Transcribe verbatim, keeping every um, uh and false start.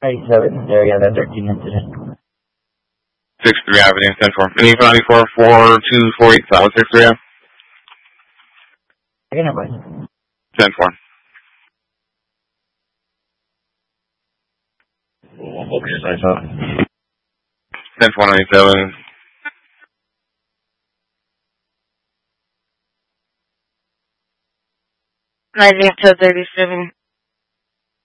ninety-seven, there again, that thirteen incident. six three Avenue, ten four. Any ninety-four, four two four eight, South six three Avenue? Again, everybody. ten four. Okay, sorry, sorry. ten four ninety-seven. Rising up to thirty-seven.